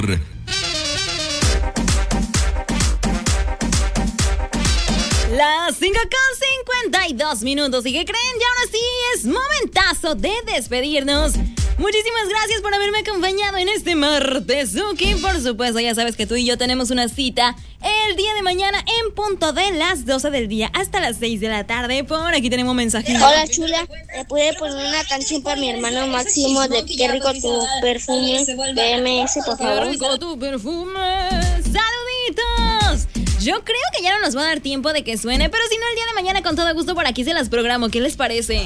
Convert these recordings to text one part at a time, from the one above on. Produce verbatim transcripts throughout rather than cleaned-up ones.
Las cinco con cincuenta y dos minutos. ¿Y qué creen? Y ahora sí es momentazo de despedirnos. Muchísimas gracias por haberme acompañado en este martesuki. Por supuesto, ya sabes que tú y yo tenemos una cita el día de mañana en punto de las doce del día hasta las seis de la tarde. Por aquí tenemos un mensajito. Hola, chula. ¿Me puede poner una canción para mi hermano Máximo de Qué rico tu perfume? B M S, por favor. Qué rico tu perfume. ¡Saluditos! Yo creo que ya no nos va a dar tiempo de que suene, pero si no, el día de mañana con todo gusto por aquí se las programo. ¿Qué les parece?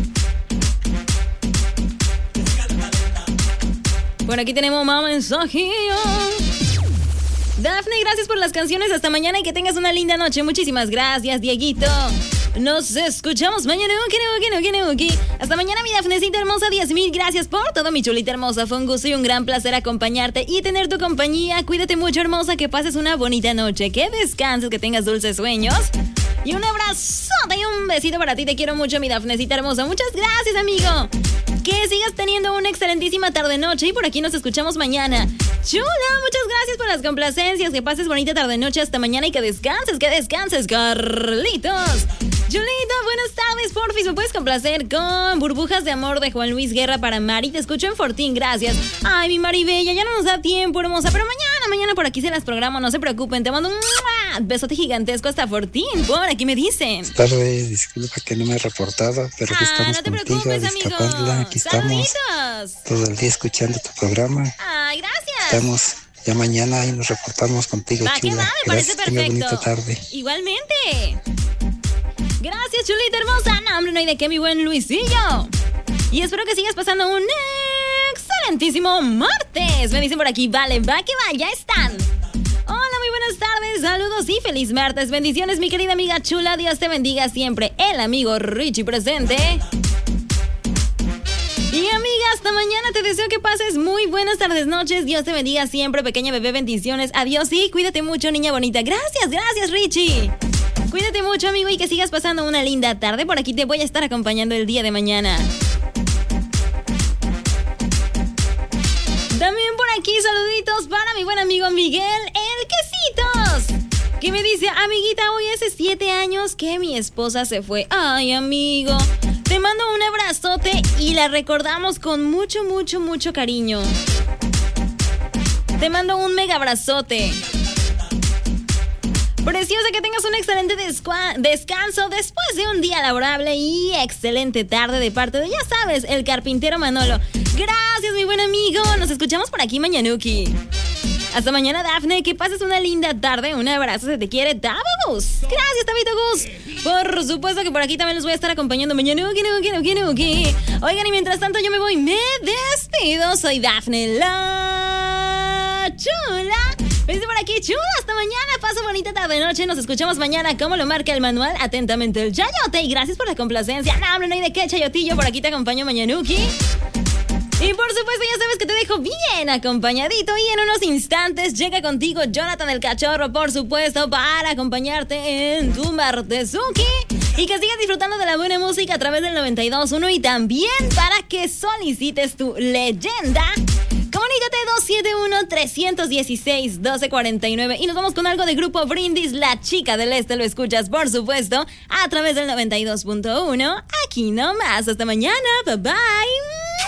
Por aquí tenemos más mensajes. Dafne, gracias por las canciones. Hasta mañana y que tengas una linda noche. Muchísimas gracias, Dieguito. Nos escuchamos mañana. Hasta mañana, mi Dafnecita hermosa. diez mil gracias por todo, mi chulita hermosa. Fue un gusto y un gran placer acompañarte y tener tu compañía. Cuídate mucho, hermosa. Que pases una bonita noche. Que descanses, que tengas dulces sueños. Y un abrazote y un besito para ti. Te quiero mucho, mi Dafnecita hermosa. Muchas gracias, amigo. Que sigas teniendo una excelentísima tarde-noche y por aquí nos escuchamos mañana. Chula, muchas gracias por las complacencias. Que pases bonita tarde-noche hasta mañana y que descanses, que descanses, Carlitos. Julita, buenas tardes, porfis. ¿Me puedes complacer con Burbujas de Amor de Juan Luis Guerra para Mari? Te escucho en Fortín, gracias. Ay, mi Mari Bella, ya no nos da tiempo, hermosa. Pero mañana, mañana por aquí se las programo, no se preocupen. Te mando un besote gigantesco hasta Fortín. Por aquí me dicen. Buenas tardes, disculpa que no me he reportado, pero aquí ah, estamos no te contigo, preocupes, amigo. Aquí Saluditos. Estamos todo el día escuchando tu programa. Ay, gracias. Estamos ya mañana y nos reportamos contigo, va, chula. Que va, me parece gracias, perfecto. Bonita tarde. Igualmente. Gracias, chulita hermosa. No, hombre, no hay de qué, mi buen Luisillo. Y espero que sigas pasando un excelentísimo martes. Me dicen por aquí, vale, va que va, ya están. Hola, muy buenas tardes, saludos y feliz martes. Bendiciones, mi querida amiga chula. Dios te bendiga siempre. El amigo Richie presente. Y amiga, hasta mañana. Te deseo que pases muy buenas tardes, noches. Dios te bendiga siempre, pequeña bebé. Bendiciones. Adiós y cuídate mucho, niña bonita. Gracias, gracias, Richie. Cuídate mucho, amigo, y que sigas pasando una linda tarde. Por aquí te voy a estar acompañando el día de mañana. También por aquí saluditos para mi buen amigo Miguel El Quesitos, que me dice, amiguita, hoy hace siete años que mi esposa se fue. Ay, amigo, te mando un abrazote y la recordamos con mucho, mucho, mucho cariño. Te mando un mega abrazote. Preciosa, que tengas un excelente descua- descanso después de un día laborable y excelente tarde de parte de, ya sabes, el carpintero Manolo. Gracias, mi buen amigo. Nos escuchamos por aquí mañanuki. Hasta mañana, Dafne. Que pases una linda tarde. Un abrazo, se te quiere, Tavo Gus. Gracias, Tabito Gus. Por supuesto que por aquí también los voy a estar acompañando mañanuki, nuki, nuki, nuki. Oigan, y mientras tanto yo me voy, me despido. Soy Dafne, la chula. Vente por aquí, chula, hasta mañana. Paso bonita tarde-noche. Nos escuchamos mañana, como lo marca el manual. Atentamente, el Chayote. Y gracias por la complacencia. No, hombre, no hay de qué, Chayotillo. Por aquí te acompaño mañanuki. Y por supuesto, ya sabes que te dejo bien acompañadito. Y en unos instantes llega contigo Jonathan el Cachorro, por supuesto, para acompañarte en tu martesuki. Y que sigas disfrutando de la buena música a través del noventa y dos punto uno. Y también para que solicites tu leyenda. Comunícate dos siete uno, tres uno seis, uno dos cuatro nueve. Y nos vamos con algo de Grupo Brindis, La Chica del Este. Lo escuchas, por supuesto, a través del noventa y dos punto uno. Aquí nomás. Hasta mañana. Bye bye.